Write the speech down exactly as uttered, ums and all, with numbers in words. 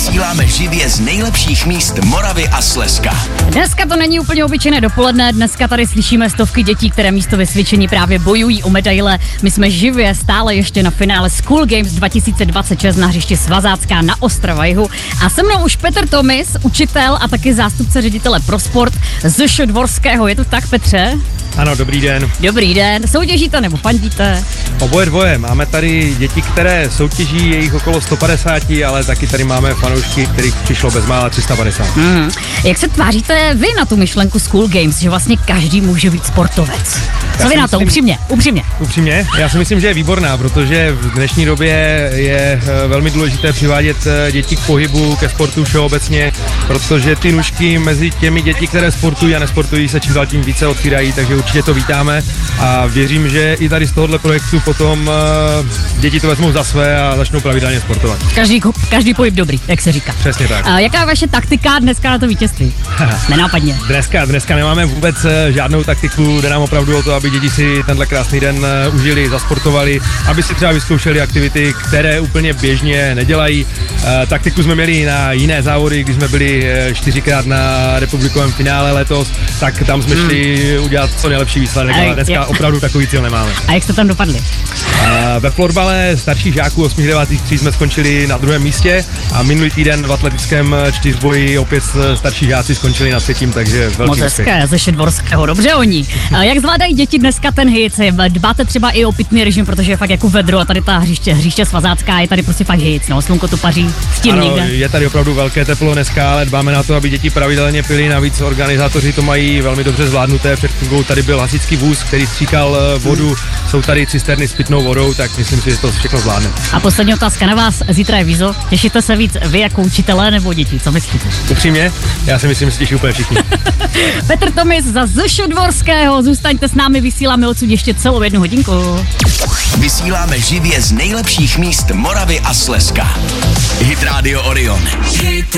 Vysíláme živě z nejlepších míst Moravy a Slezska. Dneska to není úplně obyčejné dopoledne, dneska tady slyšíme stovky dětí, které místo vysvědčení právě bojují o medaile. My jsme živě stále ještě na finále School Games dva tisíce dvacet šest na hřišti Svazácká na Ostrava-Jihu. A se mnou už Petr Tomis, učitel a taky zástupce ředitele pro sport z Šodvorského. Je to tak, Petře? Ano, dobrý den. Dobrý den. Soutěžíte nebo fandíte? Oboje dvoje. Máme tady děti, které soutěží, je jich okolo sto padesát, ale taky tady máme fanoušky, kterých přišlo bezmála tři sta padesát. Mm. Jak se tváříte vy na tu myšlenku School Games, že vlastně každý může být sportovec? Co Já vy na to? myslím, Upřímně, upřímně. Upřímně? Já si myslím, že je výborná, protože v dnešní době je velmi důležité přivádět děti k pohybu, ke sportu všeobecně, protože ty nůžky mezi těmi děti, které sportují a nesportují, se čím dál tím více otvírají, takže určitě to vítáme a věřím, že i tady z tohohle projektu potom děti to vezmou za své a začnou pravidelně sportovat. Každý, každý pohyb dobrý, jak se říká. Přesně tak. A jaká je vaše taktika dneska na to vítězství? Nenápadně. Dneska, dneska nemáme vůbec žádnou taktiku, jde nám opravdu o to, aby děti si tenhle krásný den užili, zasportovali, aby si třeba vyzkoušeli aktivity, které úplně běžně nedělají. E, taktiku jsme měli na jiné závody, když jsme byli čtyřikrát na republikovém finále letos, tak tam jsme hmm. šli udělat co nejlepší výsledek, ale dneska jak... opravdu takový cíl nemáme. A jak jste tam dopadli? E, ve florbale starších žáků osmých devátých tříd jsme skončili na druhém místě a minulý týden v atletickém čtyřboji opět starší žáci skončili na třetím, takže velký Moc úspěch. hezké, ze Šedvorského, dobře oni. A jak zvládají děti dneska ten hyc? Dbáte třeba i o pitný režim, protože je fakt jako vedro a tady ta hřiště, hřiště Svazácká je tady prostě fakt hyc, no, slunko tu paří, stín ano, někde. Je tady opravdu velké teplo dneska, ale dbáme na to, aby děti pravidelně pili, navíc organizátoři to mají velmi dobře zvládnuté. Před chvilkou tady byl hasičský vůz, který stříkal vodu, hmm. jsou tady cisterny s pitnou vodou, tak myslím si, že to všechno zvládne. A poslední otázka na vás, zítra je vízo, těšíte se víc vy jako učitelé nebo děti, co myslíte? Upřímně, já si myslím, že se těší úplně všichni. Petr Tomis za Šodvorského, zůstaňte s námi, vysíláme odsud ještě celou jednu hodinku. Vysíláme živě z nejlepších míst Moravy a Slezska. Hit Radio Orion.